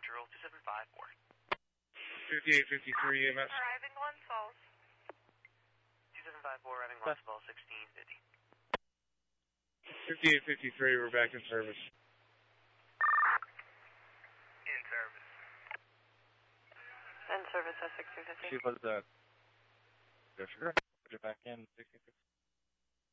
Central 2754. 5853 EMS. Arriving Glens Falls. 2754, arriving Glens Falls, 1650. 5853, we're back in service. In service. In service at 1650. She was, sure. Put it back in, 1650.